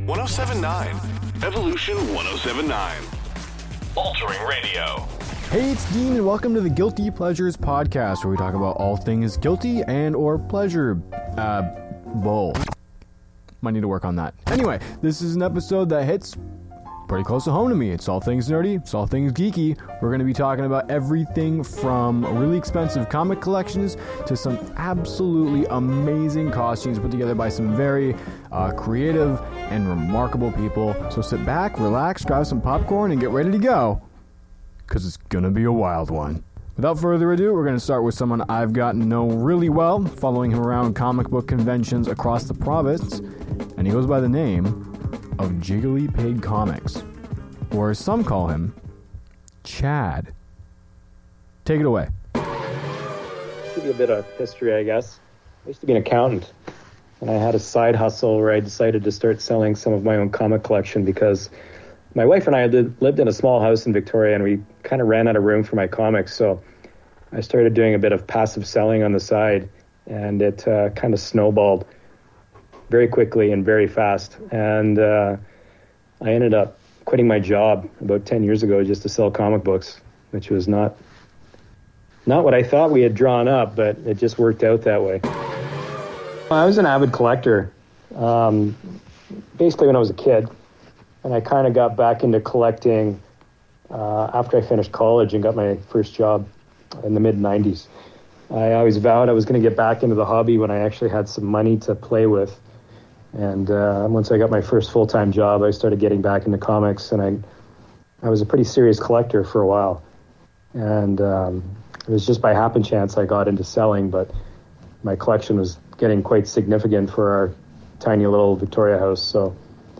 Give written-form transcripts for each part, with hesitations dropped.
1079. Evolution 1079. Altering Radio. Hey, it's Dean, and welcome to the Guilty Pleasures podcast, where we talk about all things guilty and or pleasure. Both. Might need to work on that. Anyway, this is an episode that hits pretty close to home to me. It's all things nerdy, it's all things geeky. We're going to be talking about everything from really expensive comic collections to some absolutely amazing costumes put together by some very creative and remarkable people. So sit back, relax, grab some popcorn, and get ready to go, because it's going to be a wild one. Without further ado, we're going to start with someone I've gotten to know really well, following him around comic book conventions across the province, and he goes by the name of Jiggly Pig Comics, or as some call him, Chad. Take it away. Give you a bit of history, I guess. I used to be an accountant, and I had a side hustle where I decided to start selling some of my own comic collection because my wife and I lived in a small house in Victoria, and we kind of ran out of room for my comics, so I started doing a bit of passive selling on the side, and it kind of snowballed very quickly and very fast. And I ended up quitting my job about 10 years ago just to sell comic books, which was not what I thought we had drawn up, but it just worked out that way. I was an avid collector, basically when I was a kid, and I kind of got back into collecting after I finished college and got my first job in the mid-90s. I always vowed I was going to get back into the hobby when I actually had some money to play with. And once I got my first full-time job, I started getting back into comics, and I was a pretty serious collector for a while. And it was just by happen chance I got into selling, but my collection was getting quite significant for our tiny little Victoria house. So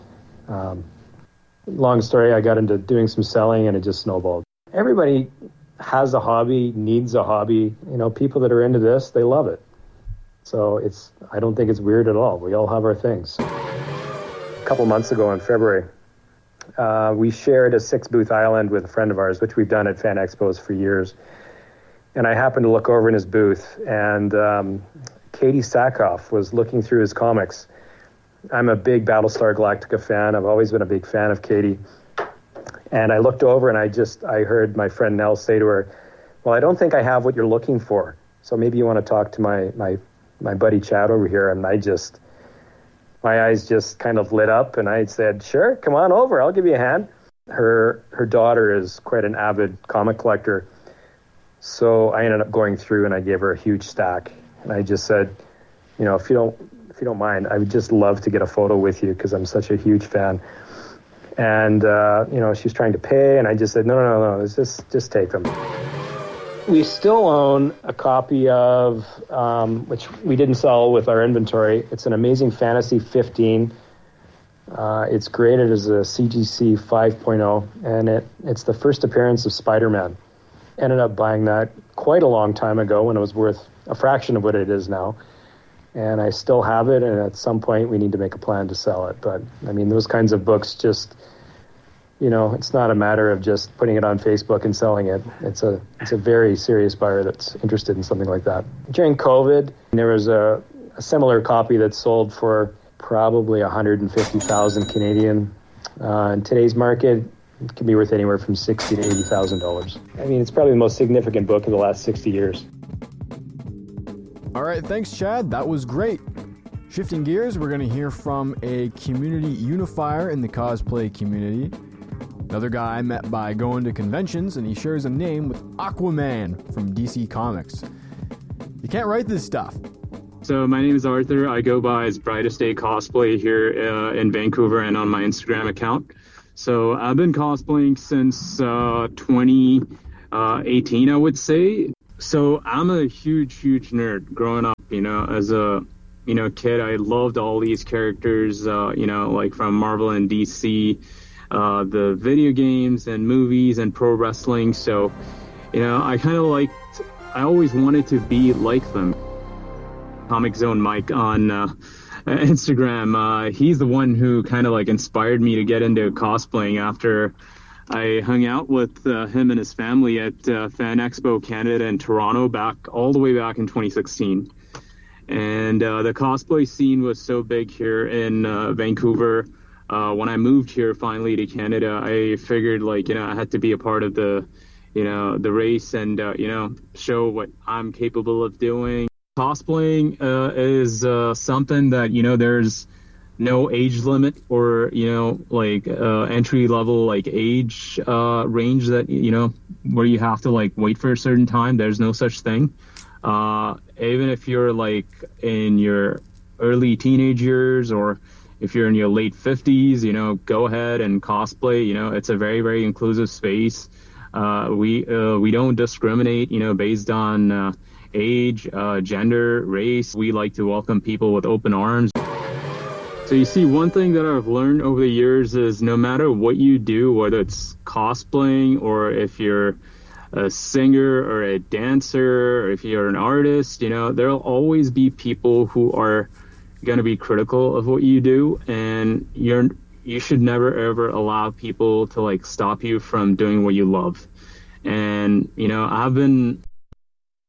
long story, I got into doing some selling, and it just snowballed. Everybody has a hobby, needs a hobby. You know, people that are into this, they love it. So I don't think it's weird at all. We all have our things. A couple months ago in February, we shared a 6-booth island with a friend of ours, which we've done at Fan Expos for years. And I happened to look over in his booth, and Katie Sackhoff was looking through his comics. I'm a big Battlestar Galactica fan. I've always been a big fan of Katie. And I looked over, and I heard my friend Nell say to her, "Well, I don't think I have what you're looking for. So maybe you want to talk to my buddy Chad over here." And my eyes just kind of lit up, and I said, "Sure, come on over. I'll give you a hand." Her daughter is quite an avid comic collector. So I ended up going through, and I gave her a huge stack. And I just said, "You know, if you don't mind, I would just love to get a photo with you because I'm such a huge fan." And, she's trying to pay, and I just said, no, just take them. We still own a copy of, which we didn't sell with our inventory. It's an Amazing Fantasy 15. It's graded as a CGC 5.0, and it's the first appearance of Spider-Man. Ended up buying that quite a long time ago when it was worth a fraction of what it is now. And I still have it, and at some point we need to make a plan to sell it. But, I mean, those kinds of books just, it's not a matter of just putting it on Facebook and selling it. It's a very serious buyer that's interested in something like that. During COVID, there was a similar copy that sold for probably 150,000 Canadian. In today's market, it can be worth anywhere from $60,000 to $80,000. I mean, it's probably the most significant book of the last 60 years. All right, thanks, Chad. That was great. Shifting gears, we're going to hear from a community unifier in the cosplay community. Another guy I met by going to conventions, and he shares a name with Aquaman from DC Comics. You can't write this stuff. So my name is Arthur. I go by as Brightest Day Cosplay here in Vancouver and on my Instagram account. So I've been cosplaying since 2018, I would say. So I'm a huge nerd growing up, as a, kid. I loved all these characters, like from Marvel and DC, the video games and movies and pro wrestling. So, I always wanted to be like them. Comic Zone Mike on Instagram, he's the one who kind of inspired me to get into cosplaying after I hung out with him and his family at Fan Expo Canada in Toronto all the way back in 2016. And the cosplay scene was so big here in Vancouver. when I moved here finally to Canada, I figured like, I had to be a part of the race and, show what I'm capable of doing. Cosplaying is something that, there's no age limit or, entry level, like age range that, where you have to like wait for a certain time. There's no such thing. Even if you're like in your early teenage years or if you're in your late 50s, go ahead and cosplay. It's a very, very inclusive space. We don't discriminate, based on age, gender, race. We like to welcome people with open arms. So you see, one thing that I've learned over the years is no matter what you do, whether it's cosplaying or if you're a singer or a dancer, or if you're an artist, there'll always be people who are going to be critical of what you do, and you should never ever allow people to like stop you from doing what you love. And I've been